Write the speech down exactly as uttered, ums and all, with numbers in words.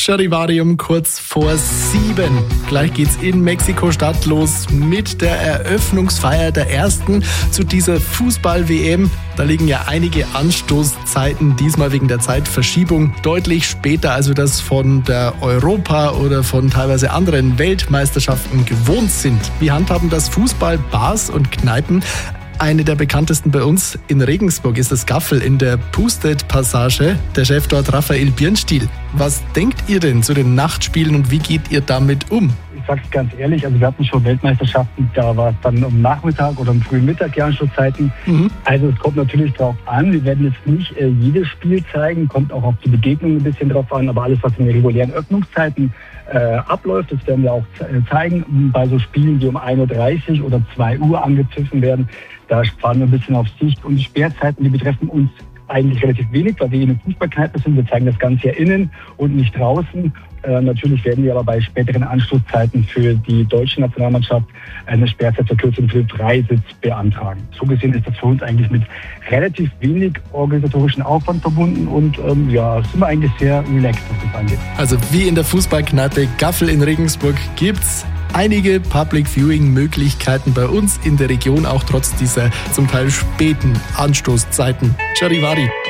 Charivari kurz vor sieben. Gleich geht's in Mexiko-Stadt los mit der Eröffnungsfeier der ersten zu dieser Fußball-W M. Da liegen ja einige Anstoßzeiten, diesmal wegen der Zeitverschiebung, deutlich später, als wir das von der Europa- oder von teilweise anderen Weltmeisterschaften gewohnt sind. Wie handhaben das Fußball-Bars und Kneipen? Eine der bekanntesten bei uns in Regensburg ist das Gaffel in der Pustet-Passage. Der Chef dort, Raphael Birnstiel. Was denkt ihr denn zu den Nachtspielen und wie geht ihr damit um? Ich sag's ganz ehrlich, also wir hatten schon Weltmeisterschaften, da war es dann um Nachmittag oder um frühen Mittag die Anschlusszeiten. Mhm. Also es kommt natürlich drauf an, wir werden jetzt nicht äh, jedes Spiel zeigen, kommt auch auf die Begegnung ein bisschen drauf an, aber alles, was in den regulären Öffnungszeiten äh, abläuft, das werden wir auch ze- zeigen. Bei so Spielen, die um ein Uhr dreißig oder zwei Uhr angepfiffen werden, da fahren wir ein bisschen auf Sicht. Und die Sperrzeiten, die betreffen uns eigentlich relativ wenig, weil wir in der Fußballkneipe sind. Wir zeigen das Ganze ja innen und nicht draußen. Äh, natürlich werden wir aber bei späteren Anschlusszeiten für die deutsche Nationalmannschaft eine Sperrzeitverkürzung für den Freisitz beantragen. So gesehen ist das für uns eigentlich mit relativ wenig organisatorischen Aufwand verbunden und ähm, ja, sind wir eigentlich sehr relaxed, was das angeht. Also wie in der Fußballkneipe Gaffel in Regensburg gibt's einige Public Viewing Möglichkeiten bei uns in der Region, auch trotz dieser zum Teil späten Anstoßzeiten. Charivari.